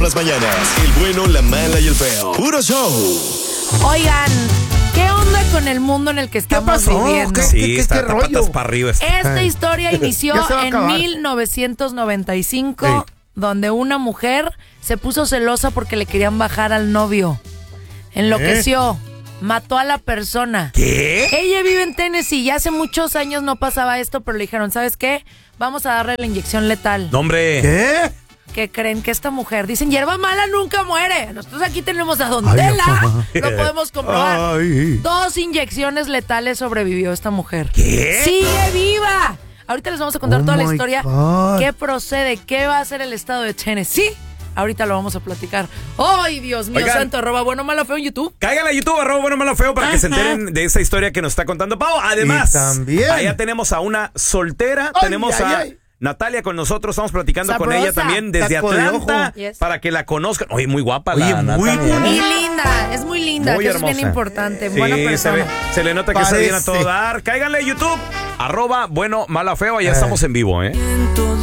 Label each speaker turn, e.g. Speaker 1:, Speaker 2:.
Speaker 1: las mañanas. El bueno, la mala y el feo. Puro show.
Speaker 2: Oigan, ¿qué onda con el mundo en el que estamos viviendo?
Speaker 3: Sí, está
Speaker 4: rollo?
Speaker 3: patas para arriba.
Speaker 2: Esta historia inició
Speaker 4: Ya se va a
Speaker 2: en
Speaker 4: acabar.
Speaker 2: 1995,
Speaker 4: Sí.
Speaker 2: donde una mujer se puso celosa porque le querían bajar al novio. Enloqueció, mató a la persona.
Speaker 3: ¿Qué?
Speaker 2: Ella vive en Tennessee y hace muchos años no pasaba esto, pero le dijeron, ¿sabes qué? Vamos a darle la inyección letal.
Speaker 3: No, hombre.
Speaker 4: ¿Qué?
Speaker 2: ¿Qué creen? Que esta mujer, dicen, hierba mala nunca muere. Nosotros aquí tenemos a Don
Speaker 4: Ay,
Speaker 2: Tela.
Speaker 4: ajá.
Speaker 2: Lo podemos comprobar.
Speaker 4: Ay.
Speaker 2: 2 inyecciones letales sobrevivió esta mujer.
Speaker 3: ¿Qué?
Speaker 2: ¡Sigue viva! Ahorita les vamos a contar
Speaker 4: Oh
Speaker 2: toda la
Speaker 4: my
Speaker 2: historia.
Speaker 4: God.
Speaker 2: ¿Qué procede? ¿Qué va a hacer el estado de Tennessee? Ahorita lo vamos a platicar. ¡Ay, Dios mío
Speaker 3: Oigan.
Speaker 2: santo! @ bueno, malo, feo en YouTube.
Speaker 3: Cáiganle a YouTube, @bueno, malo, feo, para que se enteren de esa historia que nos está contando Pau. Además,
Speaker 4: Y también.
Speaker 3: allá tenemos a una soltera,
Speaker 4: Ay,
Speaker 3: tenemos
Speaker 4: ay,
Speaker 3: a
Speaker 4: ay.
Speaker 3: Natalia con nosotros, estamos platicando con ella
Speaker 2: Sabrosa.
Speaker 3: también desde
Speaker 4: Taco de
Speaker 3: Atlanta,
Speaker 2: ojo. Yes.
Speaker 3: para que la conozcan. Oye, muy guapa
Speaker 4: Oye,
Speaker 3: la
Speaker 4: muy
Speaker 3: Natalia.
Speaker 4: bonita.
Speaker 2: Y linda, es muy linda,
Speaker 3: Muy
Speaker 2: que eso es bien
Speaker 3: hermosa.
Speaker 2: importante.
Speaker 3: Sí,
Speaker 2: Buena persona.
Speaker 3: se le nota que está bien a todo
Speaker 4: Parece.
Speaker 3: dar. Cáiganle a YouTube, @bueno, malo, feo, allá estamos en vivo, ¿eh?